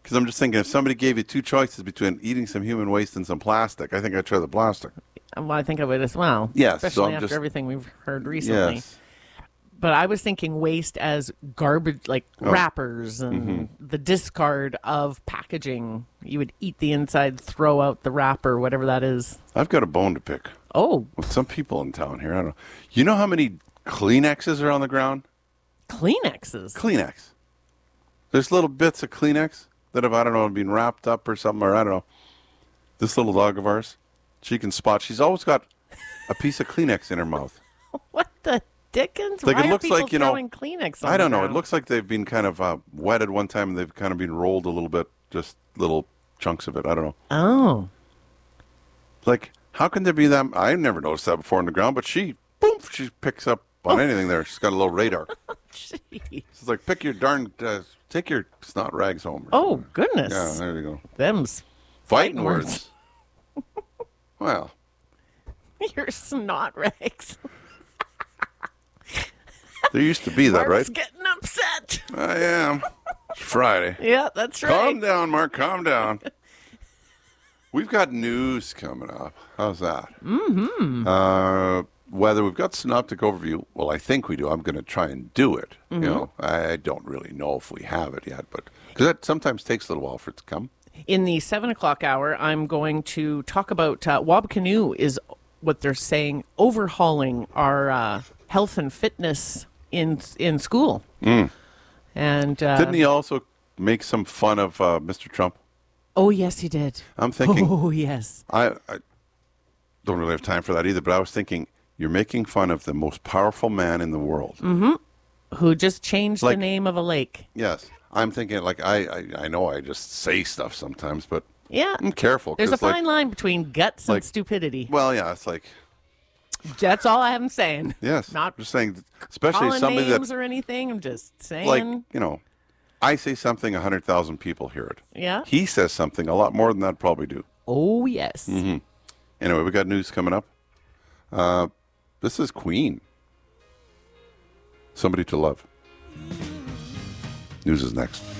Because I'm just thinking, if somebody gave you two choices between eating some human waste and some plastic, I think I'd try the plastic. Well, I think I would as well. Yes, so especially I'm after just- everything we've heard recently. Yes. But I was thinking waste as garbage, like wrappers and the discard of packaging. You would eat the inside, throw out the wrapper, whatever that is. I've got a bone to pick Oh, with some people in town here. I don't know. You know how many Kleenexes are on the ground? Kleenexes. Kleenex. There's little bits of Kleenex that have, I don't know, been wrapped up or something, or I don't know. This little dog of ours, she can spot. She's always got a piece of Kleenex in her mouth. What the dickens? Like, Why it looks are people like, you know, throwing Kleenex on I don't the know. It ground? looks like they've been kind of wetted one time and they've kind of been rolled a little bit, just little chunks of it. I don't know. Oh. Like, how can there be that? I never noticed that before on the ground, but she picks up on anything there. She's got a little radar. Jeez. It's like, pick your darn, take your snot rags home. or Oh, something. goodness. Yeah, there you go. Them's Fighting words. Well, your snot rags. there used to be that, right? Mark's getting upset. I am. It's Friday. Yeah, that's right. Calm down, Mark. Calm down. We've got news coming up. How's that? Mm-hmm. Whether we've got synoptic overview, well, I think we do. I'm going to try and do it. Mm-hmm. You know, I don't really know if we have it yet, but because that sometimes takes a little while for it to come. In the 7 o'clock hour, I'm going to talk about Wab Canoe is what they're saying overhauling our health and fitness in school. And Didn't he also make some fun of Mr. Trump? Oh yes, he did. I'm thinking. Oh yes. I don't really have time for that either, but I was thinking, you're making fun of the most powerful man in the world. Who just changed the Like- name of a lake? Yes. I'm thinking, like, I know I just say stuff sometimes, but Yeah. I'm careful. There's a 'cause, like, fine line between guts and like- stupidity. Well, yeah, it's like, That's all I'm saying. yes. Not just saying, especially calling somebody names that, or anything. I'm just saying. like, you know, I say something, 100,000 people hear it. Yeah. He says something, a lot more than that probably do. Oh yes. Mm-hmm. Anyway, we got news coming up. This is Queen. Somebody to Love. News is next.